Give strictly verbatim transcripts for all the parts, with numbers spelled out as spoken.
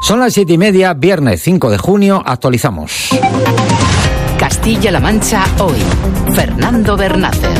Son las siete y media, viernes cinco de junio, actualizamos. Castilla-La Mancha hoy. Fernando Bernácer.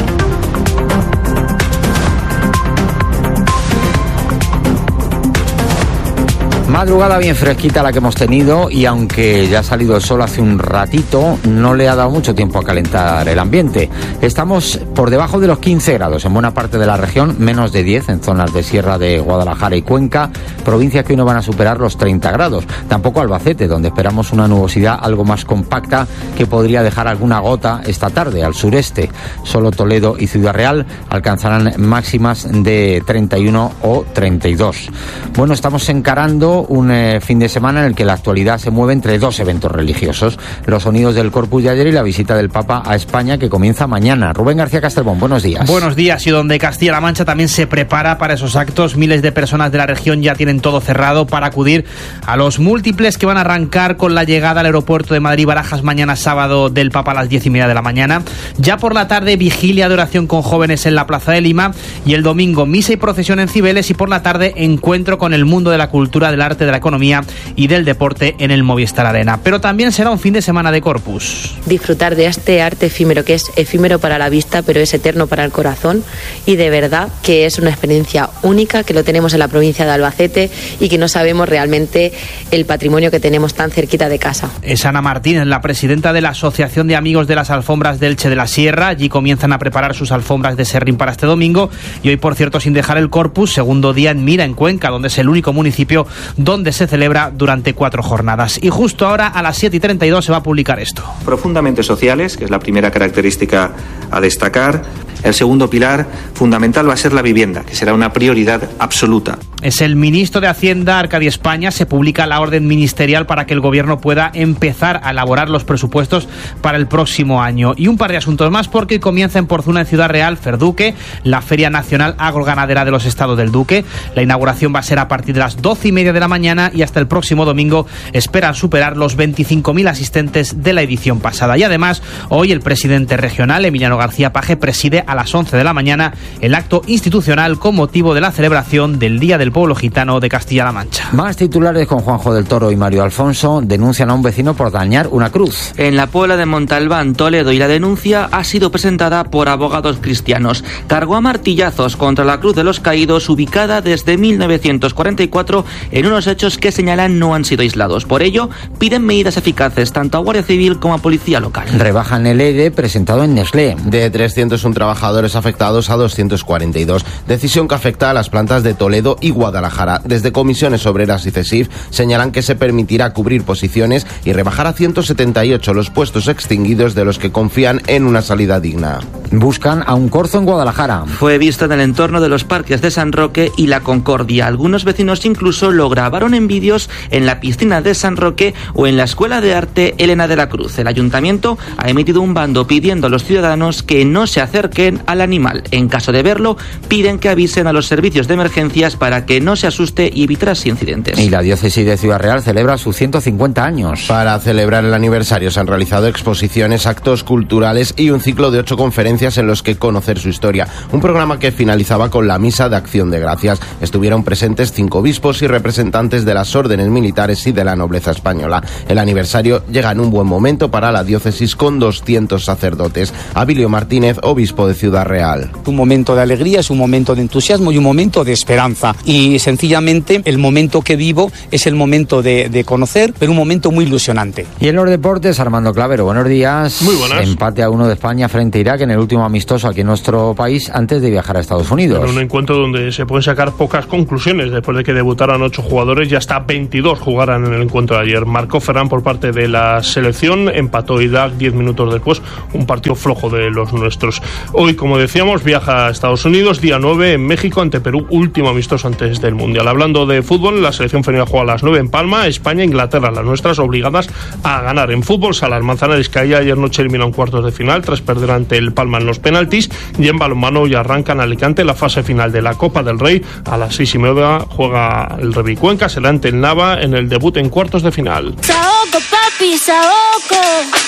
Madrugada bien fresquita la que hemos tenido y aunque ya ha salido el sol hace un ratito, no le ha dado mucho tiempo a calentar el ambiente. Estamos por debajo de los quince grados en buena parte de la región, menos de diez en zonas de Sierra de Guadalajara y Cuenca, provincias que hoy no van a superar los treinta grados. Tampoco Albacete, donde esperamos una nubosidad algo más compacta que podría dejar alguna gota esta tarde al sureste. Solo Toledo y Ciudad Real alcanzarán máximas de treinta y uno o treinta y dos. Bueno, estamos encarando un eh, fin de semana en el que la actualidad se mueve entre dos eventos religiosos, los sonidos del Corpus de ayer y la visita del Papa a España, que comienza mañana. Rubén García Castellbón, buenos días. Buenos días, y donde Castilla-La Mancha también se prepara para esos actos. Miles de personas de la región ya tienen todo cerrado para acudir a los múltiples que van a arrancar con la llegada al aeropuerto de Madrid-Barajas mañana sábado del Papa a las diez y media de la mañana. Ya por la tarde, vigilia de oración con jóvenes en la Plaza de Lima, y el domingo misa y procesión en Cibeles, y por la tarde encuentro con el mundo de la cultura, del arte, de la economía y del deporte en el Movistar Arena. Pero también será un fin de semana de Corpus. Disfrutar de este arte efímero, que es efímero para la vista, pero es eterno para el corazón, y de verdad que es una experiencia única, que lo tenemos en la provincia de Albacete y que no sabemos realmente el patrimonio que tenemos tan cerquita de casa. Es Ana Martínez, la presidenta de la Asociación de Amigos de las Alfombras de Elche de la Sierra. Allí comienzan a preparar sus alfombras de serrín para este domingo, y hoy, por cierto, sin dejar el Corpus, segundo día en Mira, en Cuenca, donde es el único municipio donde se celebra durante cuatro jornadas. Y justo ahora, a las siete y treinta y dos, se va a publicar esto. Profundamente sociales, que es la primera característica a destacar. El segundo pilar fundamental va a ser la vivienda, que será una prioridad absoluta. Es el ministro de Hacienda, Arcadi España. Se publica la orden ministerial para que el gobierno pueda empezar a elaborar los presupuestos para el próximo año. Y un par de asuntos más, porque comienza en Porzuna, en Ciudad Real, Ferduque, la Feria Nacional Agroganadera de los Estados del Duque. La inauguración va a ser a partir de las doce y media de la mañana, y hasta el próximo domingo esperan superar los veinticinco mil asistentes de la edición pasada. Y además, hoy el presidente regional, Emiliano García Paje, preside a las once de la mañana el acto institucional con motivo de la celebración del Día del Pueblo Gitano de Castilla-La Mancha. Más titulares con Juanjo del Toro y Mario Alfonso. Denuncian a un vecino por dañar una cruz. En la Puebla de Montalbán, Toledo, y la denuncia ha sido presentada por abogados cristianos. Cargó a martillazos contra la Cruz de los Caídos, ubicada desde mil novecientos cuarenta y cuatro, en unos hechos que señalan no han sido aislados. Por ello, piden medidas eficaces tanto a Guardia Civil como a Policía Local. Rebajan el E R E presentado en Nestlé. De trescientos uno trabajadores afectados a doscientos cuarenta y dos. Decisión que afecta a las plantas de Toledo y Guadalajara. Desde Comisiones Obreras y CESIF señalan que se permitirá cubrir posiciones y rebajar a ciento setenta y ocho los puestos extinguidos de los que confían en una salida digna. Buscan a un corzo en Guadalajara. Fue visto en el entorno de los parques de San Roque y La Concordia. Algunos vecinos incluso lo grabaron en vídeos en la piscina de San Roque o en la Escuela de Arte Elena de la Cruz. El ayuntamiento ha emitido un bando pidiendo a los ciudadanos que no se acerquen al animal. En caso de verlo, piden que avisen a los servicios de emergencias para que no se asuste y evitar así incidentes. Y la diócesis de Ciudad Real celebra sus ciento cincuenta años. Para celebrar el aniversario se han realizado exposiciones, actos culturales y un ciclo de ocho conferencias en los que conocer su historia. Un programa que finalizaba con la misa de Acción de Gracias. Estuvieron presentes cinco obispos y representantes de las órdenes militares y de la nobleza española. El aniversario llega en un buen momento para la diócesis, con doscientos sacerdotes. Abilio Martínez, obispo de Ciudad Real. Un momento de alegría, es un momento de entusiasmo y un momento de esperanza. Y sencillamente el momento que vivo es el momento de, de conocer, pero un momento muy ilusionante. Y en los deportes, Armando Clavero, buenos días. Muy buenas. Empate a uno de España frente a Irak en el último amistoso aquí en nuestro país antes de viajar a Estados Unidos. En un encuentro donde se pueden sacar pocas conclusiones después de que debutaran ocho jugadores y hasta veintidós jugaran en el encuentro de ayer. Marcó Ferran por parte de la selección, empató Irak diez minutos después, un partido flojo de los nuestros. Hoy, como decíamos, viaja a Estados Unidos, día nueve en México ante Perú, último amistoso antes del Mundial. Hablando de fútbol, la selección femenina juega a las nueve en Palma, España, Inglaterra, las nuestras obligadas a ganar. En fútbol, Salas Manzanares caía ayer noche eliminó en cuartos de final tras perder ante el Palma en los penaltis, y en balonmano ya arranca en Alicante la fase final de la Copa del Rey. A las seis y media juega el Rebicuenca, será ante el Nava en el debut en cuartos de final. Saoco, papi, saoco.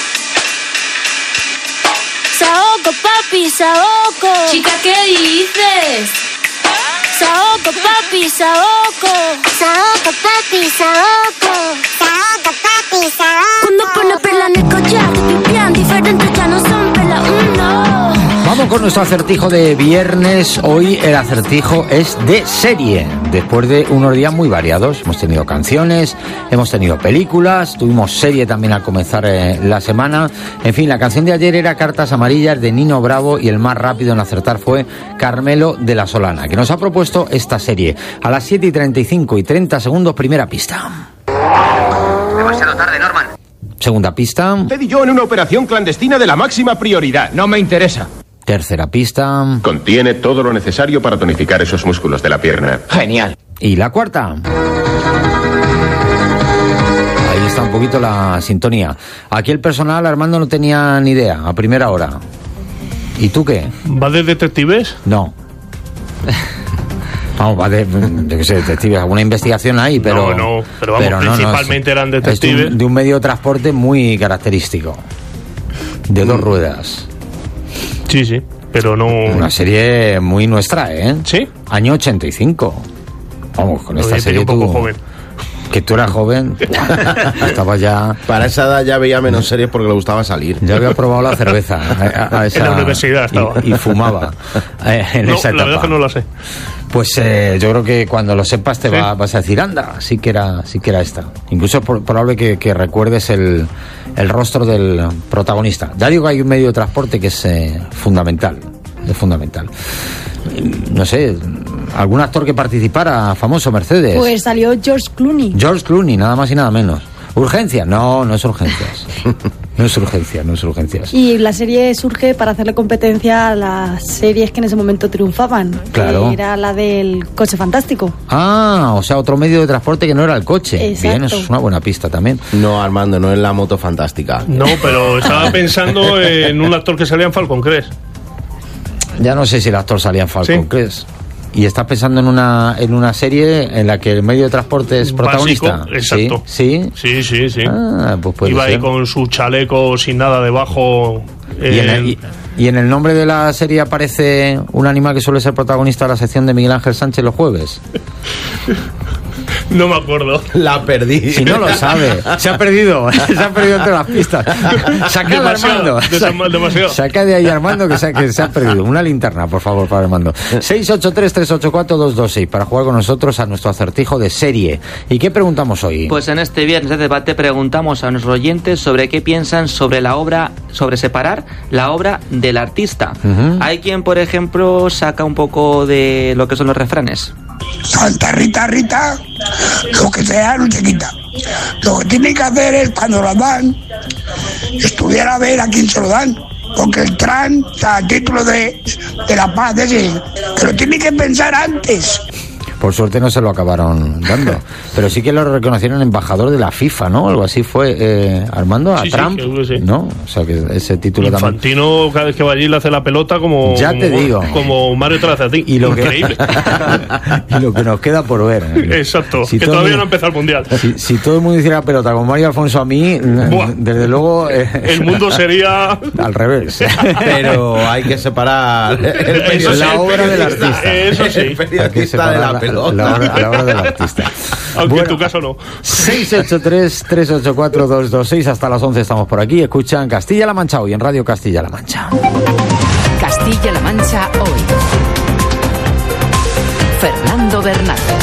Saoco, papi, saoco. Chica, ¿qué dices? Saoco, papi, saoco. Saoco, papi, saoco. con nuestro acertijo de viernes. Hoy el acertijo es de serie. Después de unos días muy variados, hemos tenido canciones, hemos tenido películas, tuvimos serie también al comenzar eh, la semana. En fin, la canción de ayer era Cartas Amarillas de Nino Bravo y el más rápido en acertar fue Carmelo de la Solana, que nos ha propuesto esta serie. A las siete y treinta y cinco y treinta segundos, primera pista. Demasiado tarde, Norman. Segunda pista. Ted y yo en una operación clandestina de la máxima prioridad. No me interesa. Tercera pista. Contiene todo lo necesario para tonificar esos músculos de la pierna. Genial. Y la cuarta. Ahí está un poquito la sintonía. Aquí el personal, Armando, no tenía ni idea a primera hora. ¿Y tú qué? ¿Va de detectives? No. Vamos, va de, yo qué sé, detectives, alguna investigación hay, pero... No, no, pero vamos, pero no, principalmente no, eran detectives. Es de un, de un medio de transporte muy característico. De dos mm. ruedas. Sí, sí, pero no... Una serie muy nuestra, ¿eh? ¿Sí? Año ochenta y cinco. Vamos, con esta Oye, serie un poco tú... joven. Que tú eras joven, estaba ya... Para esa edad ya veía menos series porque le gustaba salir. Ya había probado la cerveza. A, a esa, en la universidad estaba. Y, y fumaba eh, en no, esa etapa. La verdad que no la sé. Pues eh, yo creo que cuando lo sepas te ¿Sí? va, vas a decir, anda, sí que era, sí que era esta. Incluso es probable que, que recuerdes el, el rostro del protagonista. Ya digo que hay un medio de transporte que es eh, fundamental, es fundamental. No sé, algún actor que participara, famoso, Mercedes. Pues salió George Clooney. George Clooney, nada más y nada menos. ¿Urgencia? No, no es urgencias. No es urgencia, no es urgencias. Y la serie surge para hacerle competencia a las series que en ese momento triunfaban. Claro. Que era la del Coche Fantástico. Ah, o sea, otro medio de transporte que no era el coche. Exacto. Bien, eso es una buena pista también. No, Armando, no es la moto fantástica. No, pero estaba pensando en un actor que salía en Falcon Crest. Ya no sé si el actor salía en Falcon ¿Sí? Crest. Y estás pensando en una en una serie en la que el medio de transporte es protagonista. Básico, exacto. ¿Sí? Sí, sí, sí. Ah, pues puede Iba ser. ahí con su chaleco sin nada debajo. ¿Y, en el, y, y en el nombre de la serie aparece un animal que suele ser protagonista de la sección de Miguel Ángel Sánchez los jueves. No me acuerdo. La perdí. Si no lo sabe. Se ha perdido. Se ha perdido entre las pistas. Saca de Armando. Demasiado. Saca de ahí Armando que se, que se ha perdido. Una linterna, por favor, para Armando. seis ocho tres, tres ocho cuatro, dos dos seis para jugar con nosotros a nuestro acertijo de serie. ¿Y qué preguntamos hoy? Pues en este viernes de debate preguntamos a nuestros oyentes sobre qué piensan sobre la obra, sobre separar la obra del artista. Uh-huh. Hay quien, por ejemplo, saca un poco de lo que son los refranes. Santa Rita, Rita, lo que sea no te quita. Lo que tiene que hacer es, cuando lo dan, estudiar a ver a quién se lo dan. Porque el Tran, o sea, a título de, de la paz, ese, que lo tiene que pensar antes. Por suerte no se lo acabaron dando. Pero sí que lo reconocieron embajador de la FIFA, ¿no? Algo así fue, eh, Armando, a sí, Trump, sí, sí. ¿no? O sea, que ese título Infantino, también... Infantino, cada vez que va allí le hace la pelota como... Ya como, te digo. Como Mario te la hace a ti. Y lo Increíble. Que... y lo que nos queda por ver. Exacto, si que todavía mundo... no ha empezado el Mundial. Si, si todo el mundo hiciera pelota como Mario Alfonso a mí, Buah. desde luego... Eh... El mundo sería... Al revés. Pero hay que separar el Eso la sí, obra del artista. Eso sí. El periodista de la pelota. La, la, obra, la obra del artista. Aunque bueno, en tu caso no. seis ocho tres, tres ocho cuatro, dos dos seis hasta las once estamos por aquí. Escuchan Castilla-La Mancha hoy en Radio Castilla-La Mancha. Castilla-La Mancha hoy. Fernando Bernández.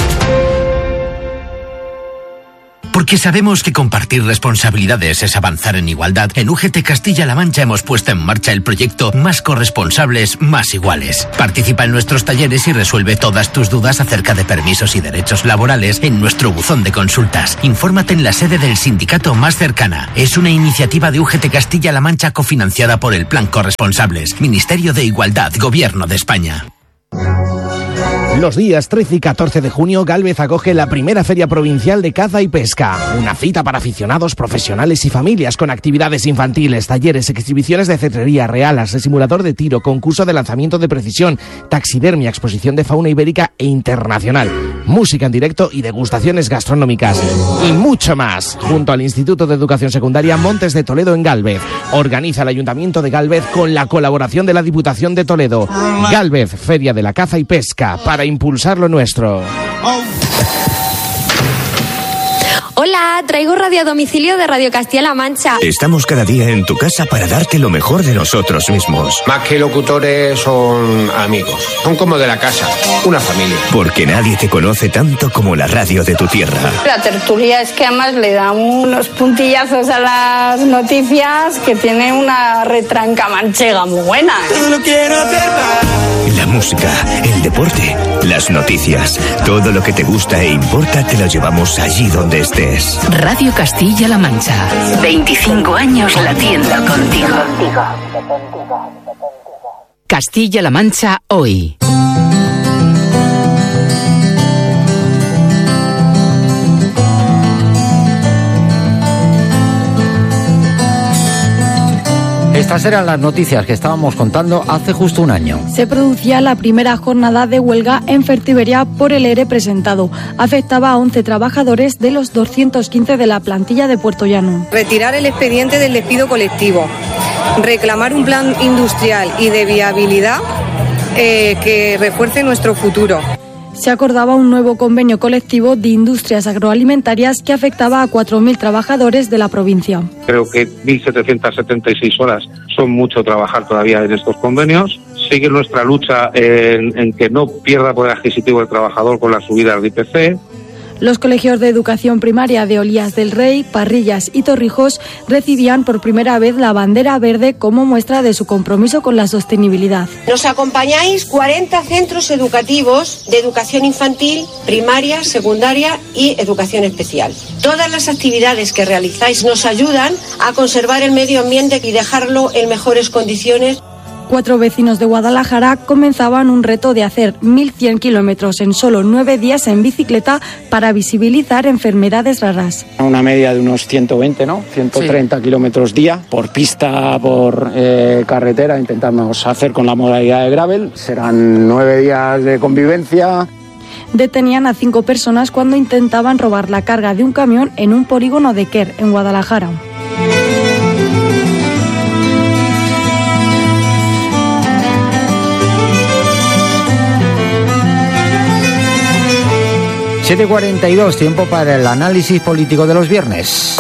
Porque sabemos que compartir responsabilidades es avanzar en igualdad, en U G T Castilla-La Mancha hemos puesto en marcha el proyecto Más corresponsables, más iguales. Participa en nuestros talleres y resuelve todas tus dudas acerca de permisos y derechos laborales en nuestro buzón de consultas. Infórmate en la sede del sindicato más cercana. Es una iniciativa de U G T Castilla-La Mancha cofinanciada por el Plan Corresponsables, Ministerio de Igualdad, Gobierno de España. Los días trece y catorce de junio, Gálvez acoge la primera Feria Provincial de Caza y Pesca. Una cita para aficionados, profesionales y familias con actividades infantiles, talleres, exhibiciones de cetrería, realas, de simulador de tiro, concurso de lanzamiento de precisión, taxidermia, exposición de fauna ibérica e internacional, música en directo y degustaciones gastronómicas. Y mucho más, junto al Instituto de Educación Secundaria Montes de Toledo en Gálvez. Organiza el Ayuntamiento de Gálvez con la colaboración de la Diputación de Toledo. Gálvez, Feria de la Caza y Pesca, para impulsar lo nuestro. Hola, traigo radio a domicilio de Radio Castilla-La Mancha. Estamos cada día en tu casa para darte lo mejor de nosotros mismos. Más que locutores, son amigos. Son como de la casa, una familia. Porque nadie te conoce tanto como la radio de tu tierra. La tertulia es que además le da unos puntillazos a las noticias que tiene una retranca manchega muy buena. La música, el deporte, las noticias, todo lo que te gusta e importa te lo llevamos allí donde estés. Radio Castilla-La Mancha. veinticinco años latiendo contigo. Castilla-La Mancha hoy. Estas eran las noticias que estábamos contando hace justo un año. Se producía la primera jornada de huelga en Fertiberia por el ERE presentado. Afectaba a once trabajadores de los doscientos quince de la plantilla de Puerto Llano. Retirar el expediente del despido colectivo, reclamar un plan industrial y de viabilidad eh, que refuerce nuestro futuro. Se acordaba un nuevo convenio colectivo de industrias agroalimentarias que afectaba a cuatro mil trabajadores de la provincia. Creo que mil setecientas setenta y seis horas son mucho trabajar todavía en estos convenios. Sigue nuestra lucha en, en que no pierda poder adquisitivo el trabajador con la subida del I P C. Los colegios de educación primaria de Olías del Rey, Parrillas y Torrijos recibían por primera vez la bandera verde como muestra de su compromiso con la sostenibilidad. Nos acompañáis cuarenta centros educativos de educación infantil, primaria, secundaria y educación especial. Todas las actividades que realizáis nos ayudan a conservar el medio ambiente y dejarlo en mejores condiciones. Cuatro vecinos de Guadalajara comenzaban un reto de hacer mil cien kilómetros en solo nueve días en bicicleta para visibilizar enfermedades raras. Una media de unos ciento veinte, ¿no? ciento treinta sí. kilómetros día, por pista, por eh, carretera, intentamos hacer con la modalidad de gravel. Serán nueve días de convivencia. Detenían a cinco personas cuando intentaban robar la carga de un camión en un polígono de Quer, en Guadalajara. siete cuarenta y dos, tiempo para el análisis político de los viernes.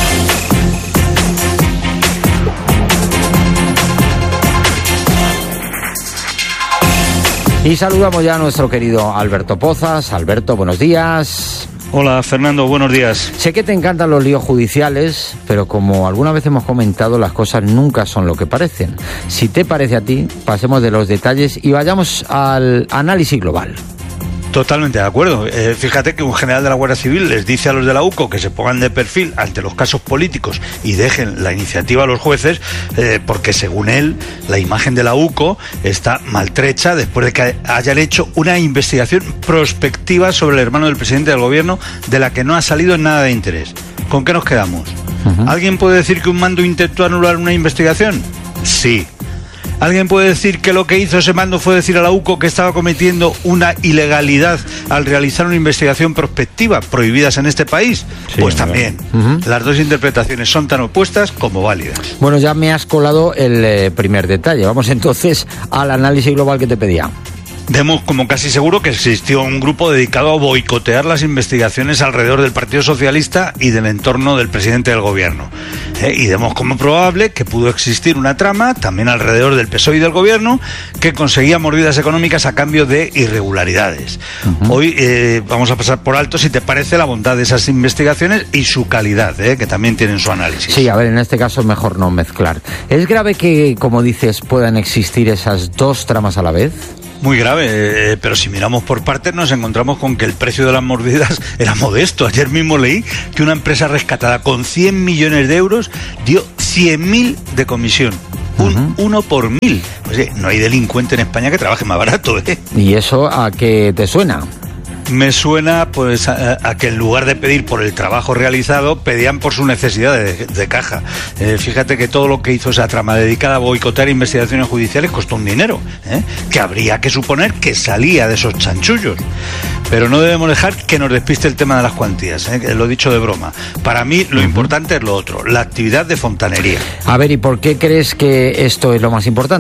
Y saludamos ya a nuestro querido Alberto Pozas. Alberto, buenos días. Hola Fernando, buenos días. Sé que te encantan los líos judiciales, pero como alguna vez hemos comentado, las cosas nunca son lo que parecen. Si te parece a ti, pasemos de los detalles y vayamos al análisis global. Totalmente de acuerdo. Eh, fíjate que un general de la Guardia Civil les dice a los de la U C O que se pongan de perfil ante los casos políticos y dejen la iniciativa a los jueces, eh, porque según él, la imagen de la U C O está maltrecha después de que hayan hecho una investigación prospectiva sobre el hermano del presidente del gobierno de la que no ha salido nada de interés. ¿Con qué nos quedamos? Uh-huh. ¿Alguien puede decir que un mando intentó anular una investigación? Sí. ¿Alguien puede decir que lo que hizo ese mando fue decir a la U C O que estaba cometiendo una ilegalidad al realizar una investigación prospectiva prohibidas en este país? Sí, pues también. Uh-huh. Las dos interpretaciones son tan opuestas como válidas. Bueno, ya me has colado el eh, primer detalle. Vamos entonces al análisis global que te pedía. Demos como casi seguro que existió un grupo dedicado a boicotear las investigaciones alrededor del Partido Socialista y del entorno del presidente del gobierno. Eh, y demos como probable que pudo existir una trama también alrededor del P S O E y del gobierno que conseguía mordidas económicas a cambio de irregularidades. Uh-huh. Hoy eh, vamos a pasar por alto, si te parece, la bondad de esas investigaciones y su calidad, eh, que también tienen su análisis. Sí, a ver, en este caso es mejor no mezclar. ¿Es grave que, como dices, puedan existir esas dos tramas a la vez? Muy grave, eh, pero si miramos por partes nos encontramos con que el precio de las mordidas era modesto. Ayer mismo leí que una empresa rescatada con cien millones de euros dio cien mil de comisión. Un uh-huh. uno por mil. Oye, no hay delincuente en España que trabaje más barato, ¿eh? ¿Y eso a qué te suena? Me suena pues a, a que en lugar de pedir por el trabajo realizado, pedían por su necesidad de, de caja. Eh, fíjate que todo lo que hizo esa trama dedicada a boicotear investigaciones judiciales costó un dinero, ¿eh? que habría que suponer que salía de esos chanchullos. Pero no debemos dejar que nos despiste el tema de las cuantías, ¿eh? Lo he dicho de broma. Para mí lo uh-huh. importante es lo otro, la actividad de fontanería. A ver, ¿y por qué crees que esto es lo más importante?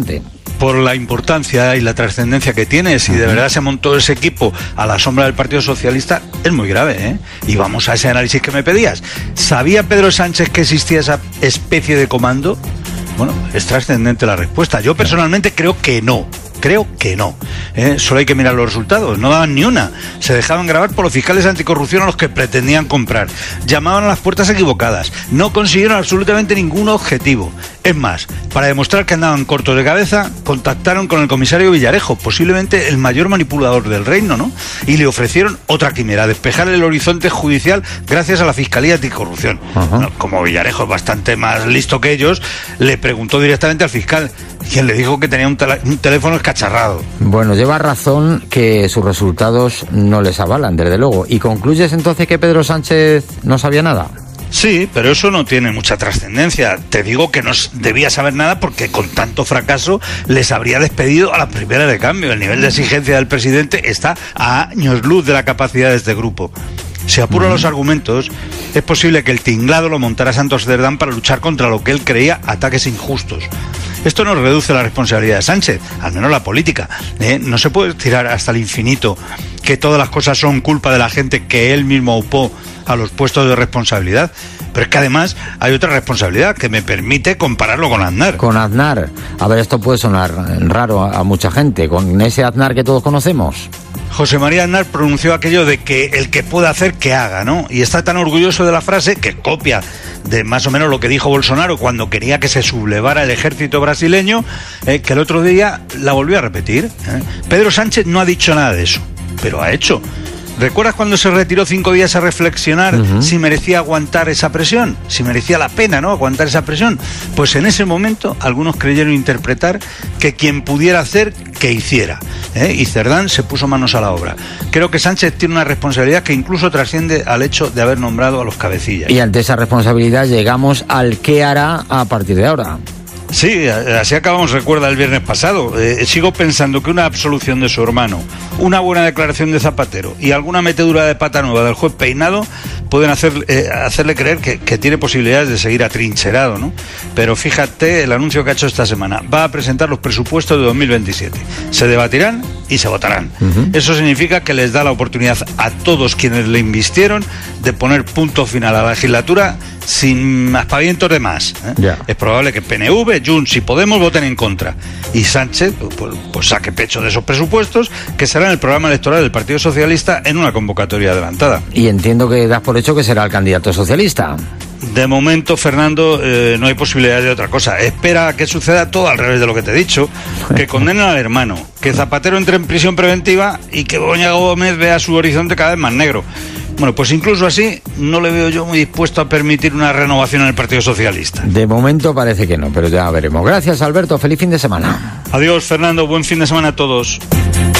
por la importancia y la trascendencia que tiene. Si de verdad se montó ese equipo a la sombra del Partido Socialista, es muy grave, ¿eh? Y vamos a ese análisis que me pedías. ¿Sabía Pedro Sánchez que existía esa especie de comando? Bueno, es trascendente la respuesta. Yo personalmente creo que no. Creo que no. ¿eh? Solo hay que mirar los resultados. No daban ni una. Se dejaban grabar por los fiscales anticorrupción a los que pretendían comprar. Llamaban a las puertas equivocadas. No consiguieron absolutamente ningún objetivo. Es más, para demostrar que andaban cortos de cabeza, contactaron con el comisario Villarejo, posiblemente el mayor manipulador del reino, ¿no? Y le ofrecieron otra quimera, despejar el horizonte judicial gracias a la Fiscalía Anticorrupción. Bueno, como Villarejo es bastante más listo que ellos, le preguntó directamente al fiscal, quien le dijo que tenía un, tele- un teléfono escacharrado. Bueno, lleva razón que sus resultados no les avalan, desde luego. ¿Y concluyes entonces que Pedro Sánchez no sabía nada? Sí, pero eso no tiene mucha trascendencia. Te digo que no debía saber nada porque con tanto fracaso les habría despedido a la primera de cambio. El nivel de exigencia del presidente está a años luz de la capacidad de este grupo. Si apuro los argumentos, es posible que el tinglado lo montara Santos Cerdán para luchar contra lo que él creía ataques injustos. Esto no reduce la responsabilidad de Sánchez, al menos la política. ¿eh? No se puede tirar hasta el infinito que todas las cosas son culpa de la gente que él mismo aupó a los puestos de responsabilidad. Pero es que además hay otra responsabilidad que me permite compararlo con Aznar. Con Aznar. A ver, esto puede sonar raro a, a mucha gente. Con ese Aznar que todos conocemos. José María Aznar pronunció aquello de que el que pueda hacer, que haga, ¿no? Y está tan orgulloso de la frase que copia de más o menos lo que dijo Bolsonaro cuando quería que se sublevara el ejército brasileño, eh, que el otro día la volvió a repetir. ¿eh? Pedro Sánchez no ha dicho nada de eso, pero ha hecho. ¿Recuerdas cuando se retiró cinco días a reflexionar uh-huh. si merecía aguantar esa presión? Si merecía la pena, ¿no?, aguantar esa presión. Pues en ese momento algunos creyeron interpretar que quien pudiera hacer, que hiciera. ¿eh? Y Cerdán se puso manos a la obra. Creo que Sánchez tiene una responsabilidad que incluso trasciende al hecho de haber nombrado a los cabecillas. Y ante esa responsabilidad llegamos al qué hará a partir de ahora. Sí, así acabamos, recuerda, el viernes pasado. Eh, sigo pensando que una absolución de su hermano, una buena declaración de Zapatero y alguna metedura de pata nueva del juez Peinado pueden hacer, eh, hacerle creer que, que tiene posibilidades de seguir atrincherado, ¿no? Pero fíjate el anuncio que ha hecho esta semana. Va a presentar los presupuestos de dos mil veintisiete. Se debatirán y se votarán. Uh-huh. Eso significa que les da la oportunidad a todos quienes le invistieron de poner punto final a la legislatura sin aspavientos de más. ¿eh? Yeah. Es probable que P N V, Junts y Podemos voten en contra. Y Sánchez pues, pues saque pecho de esos presupuestos, que serán el programa electoral del Partido Socialista en una convocatoria adelantada. Y entiendo que das por hecho que será el candidato socialista. De momento, Fernando, eh, no hay posibilidad de otra cosa. Espera que suceda todo al revés de lo que te he dicho. Que condenen al hermano, que Zapatero entre en prisión preventiva y que Begoña Gómez vea su horizonte cada vez más negro. Bueno, pues incluso así no le veo yo muy dispuesto a permitir una renovación en el Partido Socialista. De momento parece que no, pero ya veremos. Gracias, Alberto. Feliz fin de semana. Adiós, Fernando. Buen fin de semana a todos.